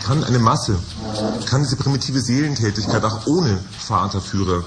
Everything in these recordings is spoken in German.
kann eine Masse, kann diese primitive Seelentätigkeit auch ohne Vaterführer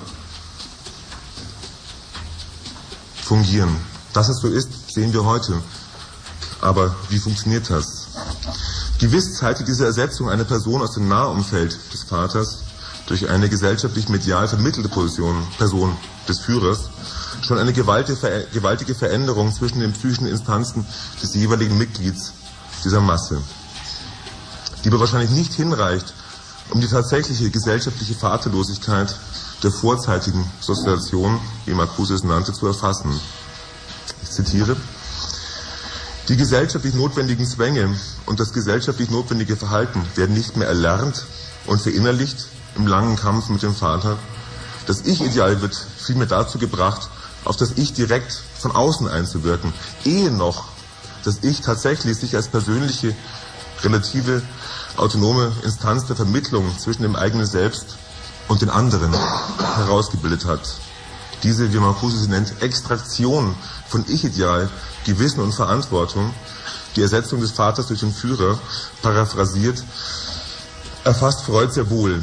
fungieren. Dass es so ist, sehen wir heute. Aber wie funktioniert das? Gewiss zeitigt diese Ersetzung einer Person aus dem Nahumfeld des Vaters durch eine gesellschaftlich medial vermittelte Person des Führers schon eine gewaltige Veränderung zwischen den psychischen Instanzen des jeweiligen Mitglieds dieser Masse, die aber wahrscheinlich nicht hinreicht, um die tatsächliche gesellschaftliche Vaterlosigkeit der vorzeitigen Sozialisation, wie Marcuse es nannte, zu erfassen. Ich zitiere: Die gesellschaftlich notwendigen Zwänge und das gesellschaftlich notwendige Verhalten werden nicht mehr erlernt und verinnerlicht im langen Kampf mit dem Vater. Das Ich-Ideal wird vielmehr dazu gebracht, auf das Ich direkt von außen einzuwirken, ehe noch das Ich tatsächlich sich als persönliche, relative, autonome Instanz der Vermittlung zwischen dem eigenen Selbst und den anderen herausgebildet hat. Diese, wie Marcuse sie nennt, Extraktion von Ich-Ideal, Gewissen und Verantwortung, die Ersetzung des Vaters durch den Führer, paraphrasiert, erfasst Freud sehr wohl.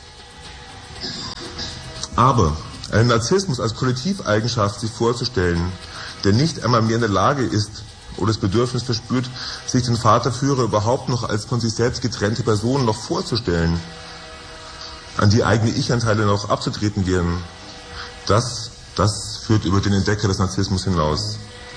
Aber einen Narzissmus als Kollektiveigenschaft sich vorzustellen, der nicht einmal mehr in der Lage ist oder das Bedürfnis verspürt, sich den Vaterführer überhaupt noch als von sich selbst getrennte Person noch vorzustellen, an die eigene Ich-Anteile noch abzutreten wären, das führt über den Entdecker des Narzissmus hinaus.